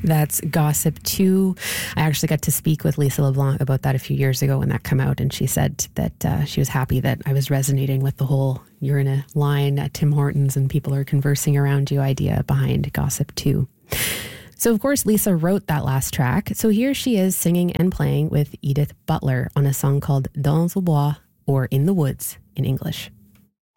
That's Gossip 2. I actually got to speak with Lisa LeBlanc about that a few years ago when that came out, and she said that she was happy that I was resonating with the whole you're in a line at Tim Hortons and people are conversing around you idea behind Gossip 2. So, of course, Lisa wrote that last track. So here she is singing and playing with Edith Butler on a song called Dans le Bois, or In the Woods in English.